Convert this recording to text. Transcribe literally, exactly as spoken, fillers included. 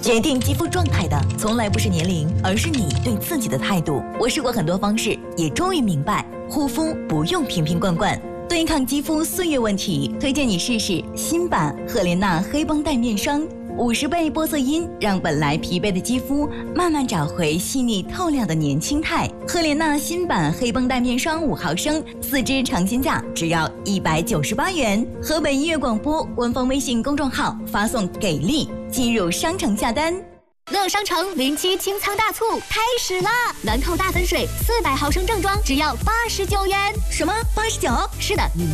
决定肌肤状态的从来不是年龄，而是你对自己的态度。我试过很多方式，也终于明白，护肤不用瓶瓶罐罐。对抗肌肤岁月问题，推荐你试试新版赫莲娜黑绷带面霜。五十倍玻色因让本来疲惫的肌肤慢慢找回细腻透亮的年轻态。赫莲娜新版黑绷带面霜五毫升，四支尝鲜价只要一百九十八元。河北音乐广播官方微信公众号发送“给力”进入商城下单。 乐商城零七清仓大促开始啦！兰蔻大粉水四百毫升正装只要八十九元。 什么？八十九？ 是的，你